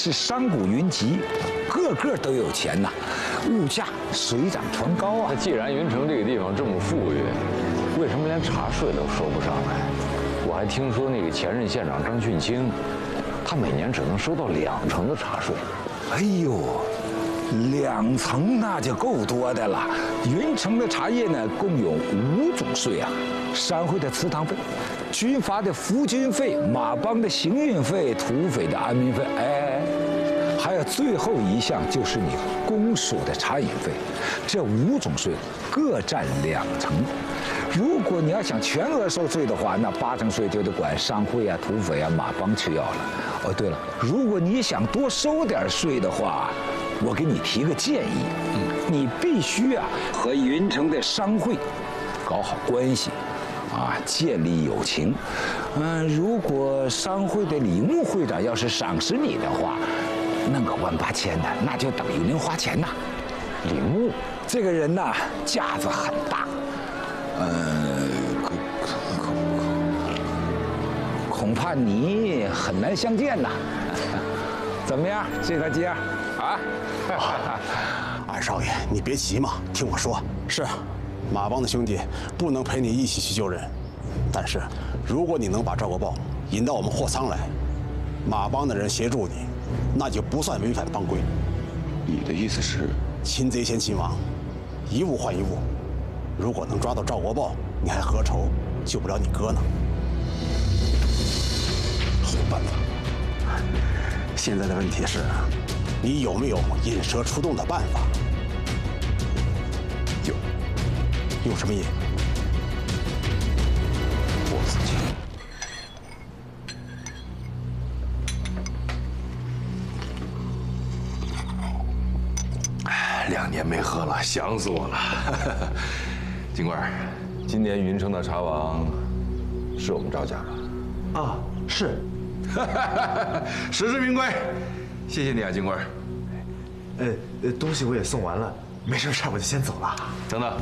是商贾云集，个个都有钱呐，物价水涨船高啊。 那既然云城这个地方这么富裕，为什么连茶税都收不上来？我还听说那个前任县长张训清，他每年只能收到2成的茶税。 哎呦，2成那就够多的了。云城的茶叶呢，共有5种税啊：商会的祠堂费、军阀的服军费、马帮的行运费、土匪的安民费，还有最后一项就是你公署的茶饮费。这5种税各占2成。如果你要想全额收税的话，那8成税就得管商会啊、土匪啊、马帮吃药了。哦，对了，如果你想多收点税的话，我给你提个建议，你必须啊和云城的商会搞好关系，啊，建立友情。如果商会的李牧会长要是赏识你的话，弄个18000的，那就等于零花钱呐。李牧这个人呐，架子很大，恐怕你很难相见呐。怎么样，这个接啊？ 二少爷，你别急嘛，听我说。是，马帮的兄弟不能陪你一起去救人，但是如果你能把赵国豹引到我们货仓来，马帮的人协助你，那就不算违反帮规。 你的意思是， 擒贼先擒王，一物换一物。如果能抓到赵国豹，你还何愁救不了你哥呢？好办法。现在的问题是，你有没有引蛇出洞的办法？有。用什么引？我自己。 2年没喝了，想死我了。金官，今年云城的茶王是我们赵家吧？ 啊，是。 实至名归，谢谢你啊，金官。 东西我也送完了，没什么事，我就先走了。 等等，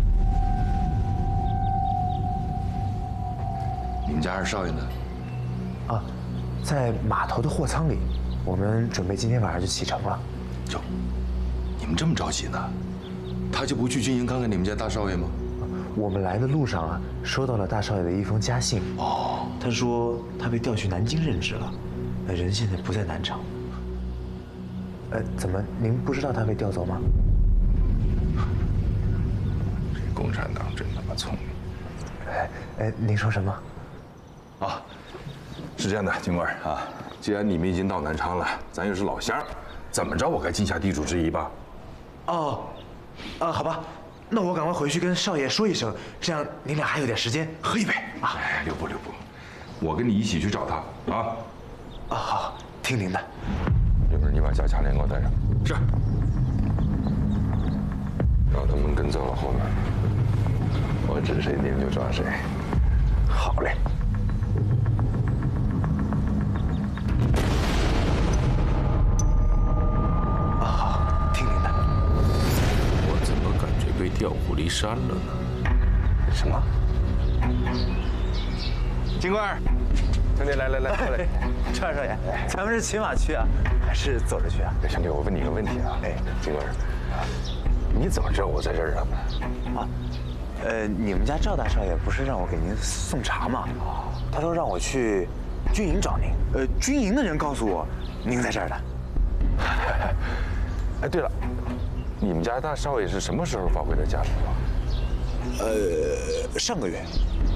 你们家2少爷呢？ 啊，在码头的货仓里，我们准备今天晚上就启程了。 哟，你们这么着急呢？他就不去军营看看你们家大少爷吗？ 我们来的路上啊，收到了大少爷的一封家信。哦，他说他被调去南京任职了，人现在不在南城。怎么您不知道他被调走吗？ 这共产党真他妈聪明！ 您说什么？ 啊，是这样的，金官啊，既然你们已经到南昌了，咱又是老乡，怎么着我该尽下地主之谊吧？ 哦，好吧。那我赶快回去跟少爷说一声，这样你俩还有点时间喝一杯啊！ 留步，我跟你一起去找他啊！ 好，听您的。 一会儿你把加强连给我带上。是。让他们跟在我后面，我指谁你们就抓谁。好嘞。 被调虎离山了呢？ 什么？金官，兄弟，来，过来。 赵二少爷，咱们是骑马去啊，还是走着去啊？ 兄弟，我问你个问题啊，金官，你怎么知道我在这儿啊？ 你们家赵大少爷不是让我给您送茶吗？他说让我去军营找您。军营的人告诉我，您在这儿的。 哎，对了。你们家大少爷是什么时候发回的家属啊？ 上个月。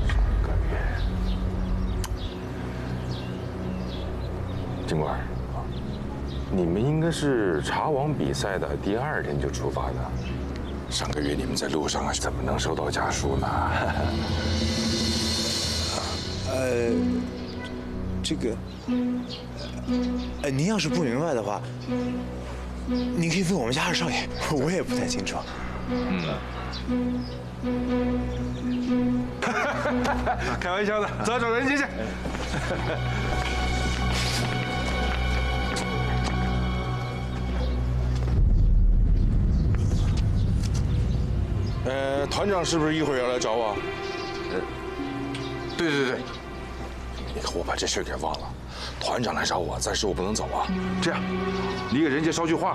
金官，你们应该是茶王比赛的第2天就出发的。上个月你们在路上啊，怎么能收到家书呢？ 这个，您要是不明白的话。您可以问我们家2少爷，我也不太清楚。 开玩笑的，走，找人进去。团长是不是一会儿要来找我？ 对， 你看我把这事儿给忘了。 团长来找我，暂时我不能走啊。这样，你给人家捎句话，